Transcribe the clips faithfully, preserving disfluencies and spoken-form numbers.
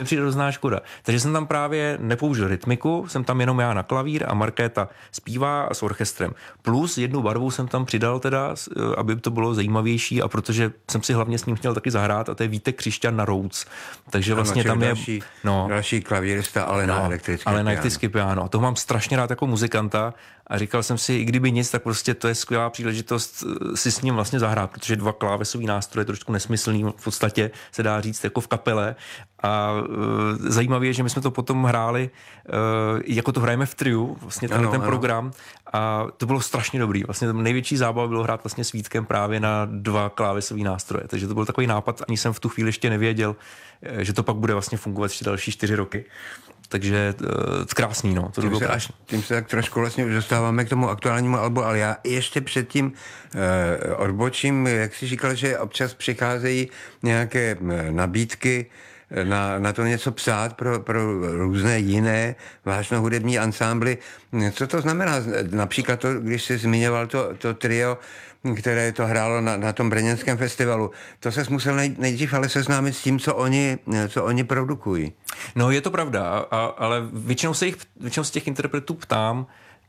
přijde hrozná škoda. Takže jsem tam právě nepoužil rytmiku, jsem tam jenom já na klavír a Markéta zpívá s orchestrem. Plus jednu barvu jsem tam přidal teda, aby to bylo zajímavější a protože jsem si hlavně s ním chtěl taky zahrát a to je Vítek Křišťan na Rhodes. Takže vlastně ano, tam je další, no, další klavírista, ale no, na elektrické ale piano. na elektrické piano. A toho mám strašně rád jako muzikanta a říkal jsem si, i kdyby nic, tak prostě to je skvělá příležitost si s ním vlastně zahrát, protože dva klávesový nástroje trošku nesmyslný, v podstatě se dá říct jako v kapele. A uh, zajímavé je, že my jsme to potom hráli, uh, jako to hrajeme v triu, vlastně ten, ano, ten ano. program a to bylo strašně dobrý. Vlastně největší zábava bylo hrát vlastně s Vítkem právě na dva klávesový nástroje, takže to byl takový nápad, ani jsem v tu chvíli ještě nevěděl, že to pak bude vlastně fungovat ještě další čtyři roky. Takže uh, krásný, no. To tím, bylo se, krásný. tím se tak trošku vlastně už dostáváme k tomu aktuálnímu albu, ale já ještě předtím uh, odbočím, jak jsi říkal, že občas přicházejí nějaké nabídky na, na to něco psát pro, pro různé jiné vážnohudební ansámbly. Co to znamená? Například to, když jsi zmiňoval to, to trio, které to hrálo na, na tom brněnském festivalu. To ses musel nej, nejdřív ale seznámit s tím, co oni, co oni produkují. No je to pravda, a, ale většinou se, jich, většinou se těch interpretů ptám,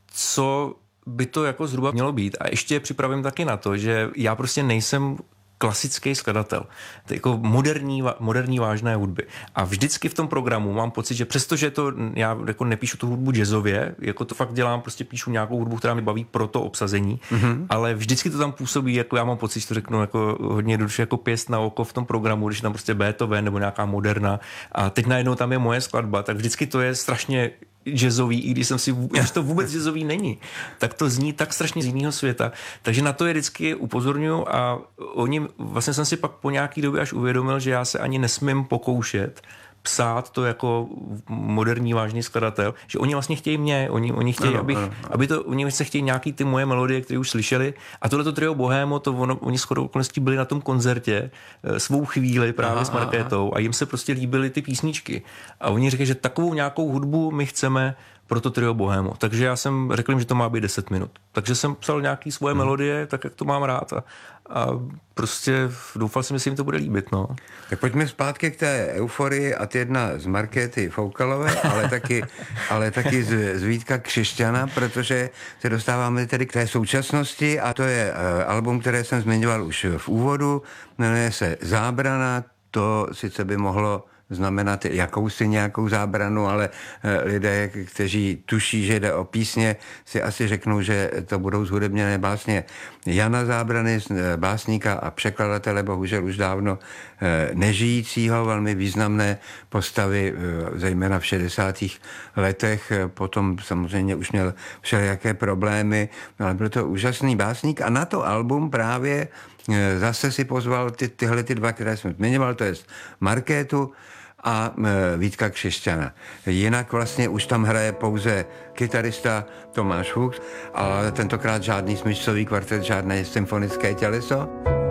co by to jako zhruba mělo být. A ještě připravím taky na to, že já prostě nejsem klasický skladatel. To je jako moderní, moderní vážné hudby. A vždycky v tom programu mám pocit, že přestože to já jako nepíšu tu hudbu jazzově, jako to fakt dělám, prostě píšu nějakou hudbu, která mi baví pro to obsazení, mm-hmm. ale vždycky to tam působí, jako já mám pocit, že to řeknu jako hodně jednoduše jako pěst na oko v tom programu, když je tam prostě Beethoven nebo nějaká moderna a teď najednou tam je moje skladba, tak vždycky to je strašně jazzový, i když jsem si, když to vůbec jazzový není, tak to zní tak strašně z jiného světa. Takže na to je vždycky upozorňuji a oni, vlastně jsem si pak po nějaký době až uvědomil, že já se ani nesmím pokoušet psát to jako moderní vážný skladatel, že oni vlastně chtějí mě, oni, oni chtějí, ano, abych, ano, ano. aby to, oni se chtějí nějaký ty moje melodie, které už slyšeli a tohleto trio Bohémo, to ono, oni shodou okolností byli na tom koncertě svou chvíli právě aha, s Markétou a jim se prostě líbily ty písničky a oni říkají, že takovou nějakou hudbu my chceme pro to trio Bohémo. Takže já jsem řekl jim, že to má být deset minut. Takže jsem psal nějaký svoje hmm. melodie, tak jak to mám rád a, a prostě doufal jsem, že se jim to bude líbit. No. Tak pojďme zpátky k té euforii a ty jedna z Markéty Foukalové, ale taky, ale taky z, z Vítka Křišťana, protože se dostáváme tedy k té současnosti a to je uh, album, které jsem zmiňoval už v úvodu, jmenuje se Zábrana, to sice by mohlo znamenat jakousi nějakou zábranu, ale lidé, kteří tuší, že jde o písně, si asi řeknou, že to budou zhudebněné básně Jana Zábrany, básníka a překladatele, bohužel už dávno nežijícího, velmi významné postavy, zejména v šedesátých letech, potom samozřejmě už měl všelijaké problémy, ale byl to úžasný básník a na to album právě zase si pozval ty, tyhle ty dva, které jsem zmiňoval, to je Markétu a Vítka Křišťana. Jinak vlastně už tam hraje pouze kytarista Tomáš Fuchs, ale tentokrát žádný smyčcový kvartet, žádné symfonické těleso.